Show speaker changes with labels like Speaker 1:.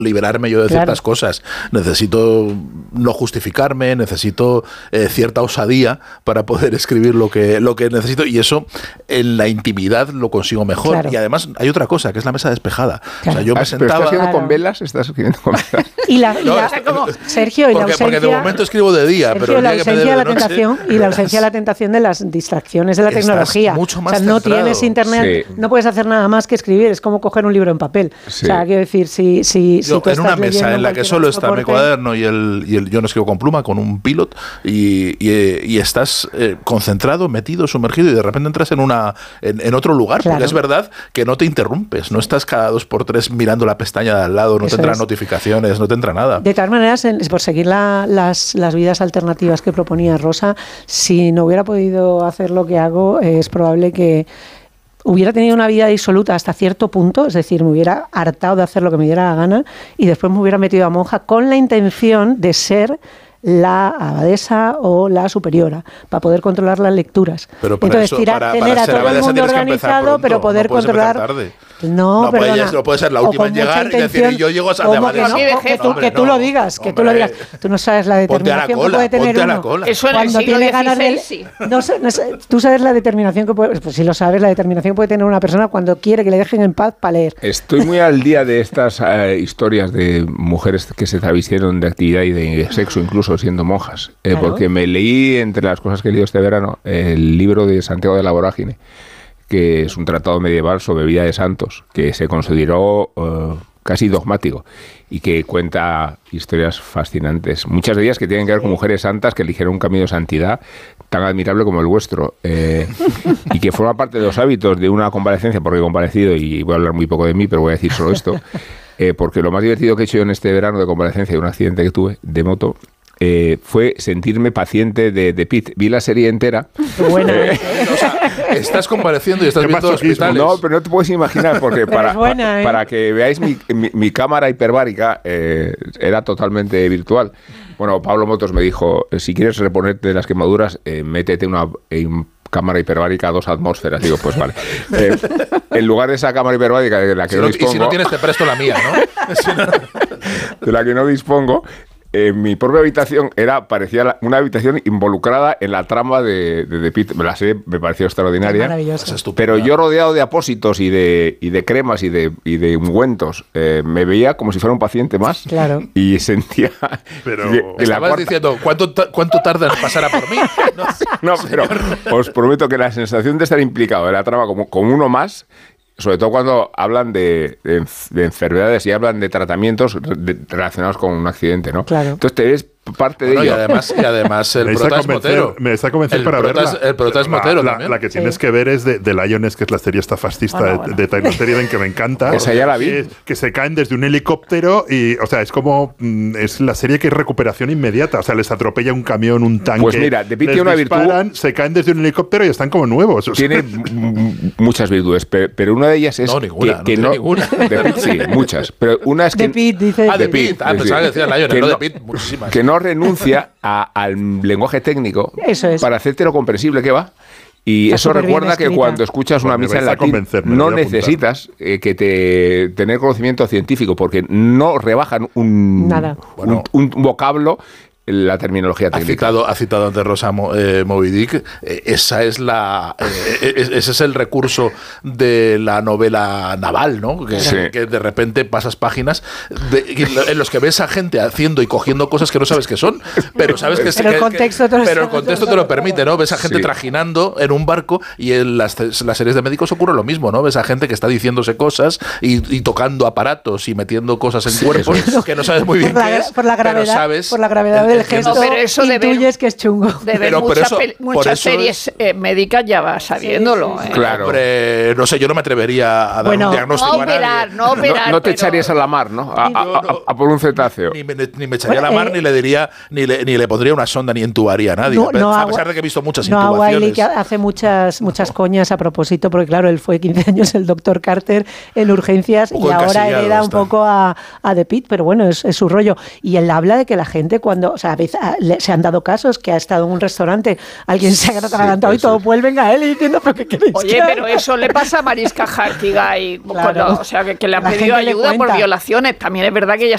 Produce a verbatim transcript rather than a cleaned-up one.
Speaker 1: liberarme yo de
Speaker 2: claro.
Speaker 1: ciertas cosas, necesito no justificarme, necesito eh, cierta osadía para poder escribir lo que, lo que necesito, y eso en la intimidad lo consigo mejor. Claro. Y además hay otra cosa, que es la mesa despejada. Claro. O sea, yo me sentaba...
Speaker 3: ¿Estás escribiendo
Speaker 2: claro.
Speaker 3: con velas? ¿Estás escribiendo con velas?
Speaker 2: Y la, y
Speaker 1: no,
Speaker 2: la,
Speaker 1: es que,
Speaker 2: como, Sergio, y
Speaker 1: porque,
Speaker 2: la ausencia...
Speaker 1: Porque de momento escribo de día,
Speaker 2: Sergio,
Speaker 1: pero el
Speaker 2: la
Speaker 1: día que me
Speaker 2: ausencia de la
Speaker 1: de noche,
Speaker 2: tentación y la ausencia de la tentación de las distracciones de la
Speaker 1: Estás
Speaker 2: tecnología.
Speaker 1: mucho más
Speaker 2: o sea, no
Speaker 1: centrado.
Speaker 2: tienes internet,
Speaker 3: Sí.
Speaker 2: no puedes hacer nada más que escribir, es como coger un libro en papel.
Speaker 3: Sí.
Speaker 2: O sea, quiero decir, si, si,
Speaker 1: yo,
Speaker 2: si tú
Speaker 1: en una
Speaker 2: estás
Speaker 1: mesa en la que solo está mi
Speaker 2: soporte,
Speaker 1: cuaderno y el, y el yo no escribo con pluma, con un pilot, y, y, y estás eh, concentrado, metido, sumergido, y de repente entras en una en, en otro lugar,
Speaker 2: claro.
Speaker 1: porque es verdad que no te interrumpes, no estás cada dos por tres mirando la pestaña de al lado, no
Speaker 2: Eso
Speaker 1: te entran
Speaker 2: es.
Speaker 1: notificaciones, no te entra nada.
Speaker 2: De todas maneras, en, por seguir la, las, las vidas alternativas que proponía Rosa, si no hubiera podido hacer lo que hago, eh, es probable que hubiera tenido una vida disoluta hasta cierto punto, es decir, me hubiera hartado de hacer lo que me diera la gana y después me hubiera metido a monja con la intención de ser la abadesa o la superiora, para poder controlar las lecturas.
Speaker 1: Pero para
Speaker 2: Entonces,
Speaker 1: eso,
Speaker 2: tirar,
Speaker 1: para,
Speaker 2: tener
Speaker 1: para
Speaker 2: a
Speaker 1: ser
Speaker 2: todo el
Speaker 1: abadesa
Speaker 2: mundo
Speaker 1: tienes que empezar
Speaker 2: organizado,
Speaker 1: pronto,
Speaker 2: pero poder
Speaker 1: no puedes
Speaker 2: controlar...
Speaker 1: tarde.
Speaker 2: No,
Speaker 1: no,
Speaker 2: perdona.
Speaker 1: puede, no puede ser la
Speaker 2: O
Speaker 1: última
Speaker 2: con
Speaker 1: en llegar
Speaker 2: mucha
Speaker 1: y decir,
Speaker 2: intención,
Speaker 1: yo llego a
Speaker 2: ¿cómo
Speaker 1: de
Speaker 2: que no?
Speaker 1: abadesa.
Speaker 2: O que tú,
Speaker 1: Hombre,
Speaker 2: que tú
Speaker 1: no,
Speaker 2: lo digas, que
Speaker 1: hombre.
Speaker 2: tú lo digas. Tú no sabes la
Speaker 1: Ponte a la
Speaker 2: determinación
Speaker 1: cola,
Speaker 2: que puede tener
Speaker 1: ponte a la
Speaker 2: uno.
Speaker 1: cola.
Speaker 4: Eso en el
Speaker 2: Cuando
Speaker 4: siglo
Speaker 2: tiene ganas de...
Speaker 4: dieciséis, sí.
Speaker 2: No, sé, no sé, tú sabes la determinación que puede... Pues si lo sabes, la determinación que puede tener una persona cuando quiere que le dejen en paz para leer.
Speaker 3: Estoy muy al día de estas eh, historias de mujeres que se travistieron de actividad y de sexo, incluso siendo monjas. Eh,
Speaker 2: Claro.
Speaker 3: Porque me leí, entre las cosas que he leído este verano, el libro de Santiago de la Vorágine, que es un tratado medieval sobre vida de santos, que se consideró uh, casi dogmático y que cuenta historias fascinantes. Muchas de ellas que tienen que ver con mujeres santas que eligieron un camino de santidad tan admirable como el vuestro, eh, y que forma parte de los hábitos de una convalecencia, porque he comparecido y voy a hablar muy poco de mí, pero voy a decir solo esto, eh, porque lo más divertido que he hecho yo en este verano de convalecencia de un accidente que tuve de moto, Eh, fue sentirme paciente de, de Pitt. Vi la serie entera.
Speaker 2: Qué buena.
Speaker 1: Eh, o sea, estás compareciendo y estás viendo hospitales.
Speaker 3: No, pero no te puedes imaginar, porque para,
Speaker 2: buena, ¿eh?
Speaker 3: para que veáis mi, mi, mi cámara hiperbárica, eh, era totalmente virtual. Bueno, Pablo Motos me dijo, si quieres reponerte de las quemaduras, eh, métete una... En, cámara hiperbárica a dos atmósferas. Digo, pues vale. Eh, en lugar de esa cámara hiperbárica de la que
Speaker 1: si
Speaker 3: no,
Speaker 1: no
Speaker 3: dispongo...
Speaker 1: Y si no tienes, te presto la mía, ¿no? Si no...
Speaker 3: de la que no dispongo... Eh, mi propia habitación era parecía la, una habitación involucrada en la trama de, de, de Pitt. La serie me pareció extraordinaria.
Speaker 2: Maravilloso.
Speaker 3: Pero yo, rodeado de apósitos y de, y de cremas y de, y de ungüentos, eh, me veía como si fuera un paciente más.
Speaker 2: Claro.
Speaker 3: Y sentía...
Speaker 1: Pero
Speaker 3: que, que
Speaker 1: estabas
Speaker 3: cuarta...
Speaker 1: diciendo, ¿cuánto, ¿cuánto tarda en pasar a por mí?
Speaker 3: No, no, pero os prometo que la sensación de estar implicado en la trama como, como uno más... Sobre todo cuando hablan de, de, de enfermedades y hablan de tratamientos de, relacionados con un accidente, ¿no?
Speaker 2: Claro.
Speaker 3: Entonces te ves parte de
Speaker 1: bueno,
Speaker 3: ello.
Speaker 1: Y además, y además el
Speaker 5: me
Speaker 1: prota es Motero.
Speaker 5: Me está convenciendo para
Speaker 1: prota
Speaker 5: verla.
Speaker 1: Es, el prota es Motero
Speaker 5: la,
Speaker 1: también.
Speaker 5: La que
Speaker 2: sí.
Speaker 5: tienes que ver es de, de Lioness, que es la serie esta fascista
Speaker 2: bueno,
Speaker 5: de,
Speaker 2: bueno.
Speaker 5: de Taylor Sheridan, que me encanta.
Speaker 3: Esa ya la vi.
Speaker 5: Que, que se caen desde un helicóptero y, o sea, es como... Mm, es la serie que es recuperación inmediata. O sea, les atropella un camión, un tanque.
Speaker 3: Pues mira, de Pitt
Speaker 5: les
Speaker 3: tiene una
Speaker 5: disparan,
Speaker 3: virtud.
Speaker 5: Se caen desde un helicóptero y están como nuevos. O sea.
Speaker 3: Tiene muchas virtudes, pero una de ellas es
Speaker 1: no, ninguna,
Speaker 3: que, que
Speaker 1: no,
Speaker 3: no,
Speaker 1: ninguna.
Speaker 3: De Pitt, sí, muchas, pero una es que
Speaker 2: De Pitt, dice.
Speaker 1: Ah, de
Speaker 3: de Pitt,
Speaker 1: Pitt. Ah,
Speaker 3: sí,
Speaker 1: pensaba
Speaker 3: sí.
Speaker 1: que decía Lioness,
Speaker 3: Que
Speaker 1: no de
Speaker 3: no-
Speaker 1: Pitt, muchísimas.
Speaker 3: que no renuncia a, al lenguaje técnico
Speaker 2: Eso es.
Speaker 3: para hacerte lo comprensible que va. Y
Speaker 2: Está
Speaker 3: eso
Speaker 2: súper bien
Speaker 3: recuerda que
Speaker 2: escrita.
Speaker 3: cuando escuchas una
Speaker 5: Pues me
Speaker 3: misa en
Speaker 5: vais a
Speaker 3: latín
Speaker 5: convencer, me lo
Speaker 3: no
Speaker 5: voy a apuntar.
Speaker 3: necesitas eh, que te tener conocimiento científico, porque no rebajan un,
Speaker 2: Nada.
Speaker 3: un, un vocablo la terminología
Speaker 1: Ha
Speaker 3: técnica.
Speaker 1: citado, ha citado antes Rosa Mo- eh, Moby Dick. Eh, esa es la, eh, es- ese es el recurso de la novela naval, ¿no? Que,
Speaker 3: Sí.
Speaker 1: que de repente pasas páginas de- en los que ves a gente haciendo y cogiendo cosas que no sabes qué son, pero sabes que,
Speaker 2: Pero el
Speaker 1: que-
Speaker 2: contexto te lo-
Speaker 1: pero el contexto te lo permite, ¿no? Ves a gente
Speaker 3: Sí.
Speaker 1: trajinando en un barco y en las, las series de médicos ocurre lo mismo, ¿no? Ves a gente que está diciéndose cosas y, y tocando aparatos y metiendo cosas en
Speaker 3: Sí,
Speaker 1: cuerpos
Speaker 3: eso es.
Speaker 1: que no sabes muy bien
Speaker 2: Por la,
Speaker 1: qué
Speaker 2: gra-
Speaker 1: es,
Speaker 2: por la
Speaker 1: pero
Speaker 2: gravedad,
Speaker 1: sabes
Speaker 2: por la gravedad
Speaker 1: el-
Speaker 2: del
Speaker 1: el que-
Speaker 2: gesto,
Speaker 4: No, pero eso de ver-
Speaker 2: intuyes que es chungo.
Speaker 4: De ver
Speaker 1: Pero- pero
Speaker 4: muchas,
Speaker 1: eso-
Speaker 4: pel-
Speaker 1: por
Speaker 4: muchas
Speaker 1: eso
Speaker 4: series eh, médicas ya vas sabiéndolo.
Speaker 2: Sí, sí, sí.
Speaker 4: ¿eh?
Speaker 3: Claro.
Speaker 1: Hombre, no sé, yo no me atrevería a dar
Speaker 2: Bueno,
Speaker 1: un diagnóstico
Speaker 4: No
Speaker 1: a nadie.
Speaker 4: operar, no
Speaker 3: No,
Speaker 4: operar.
Speaker 3: no te
Speaker 4: pero-
Speaker 3: echarías a la mar, ¿no? A, a-
Speaker 1: No, no.
Speaker 3: a- a por un cetáceo.
Speaker 1: Ni me, ni me echaría a la
Speaker 2: Bueno,
Speaker 1: mar,
Speaker 2: eh,
Speaker 1: ni le diría, ni le, ni le pondría una sonda, ni intubaría a nadie.
Speaker 2: No,
Speaker 1: a pe-
Speaker 2: no,
Speaker 1: a
Speaker 2: a-
Speaker 1: pesar de que he visto muchas
Speaker 2: No, a Wiley,
Speaker 1: intubaciones.
Speaker 2: que hace muchas muchas coñas a propósito, porque claro, él fue quince años el doctor Carter en urgencias
Speaker 1: Un
Speaker 2: y
Speaker 1: poco
Speaker 2: ahora
Speaker 1: encasillado
Speaker 2: hereda un
Speaker 1: está.
Speaker 2: poco a, a The Pitt, pero bueno, es, es su rollo. Y él habla de que la gente cuando, o sea, a veces, a- le- se han dado casos que ha estado en un restaurante, alguien se ha atragantado y
Speaker 3: eso
Speaker 2: todos
Speaker 3: es.
Speaker 2: vuelven a él y diciendo, ¿pero qué queréis
Speaker 4: Oye,
Speaker 2: que
Speaker 4: pero
Speaker 2: haga?".
Speaker 4: eso le pasa a Mariska Hargitay,
Speaker 2: Claro.
Speaker 4: cuando- o sea, que, que le ha
Speaker 2: La
Speaker 4: pedido
Speaker 2: gente le
Speaker 4: ayuda por
Speaker 2: cuenta.
Speaker 4: violaciones. También es verdad que ella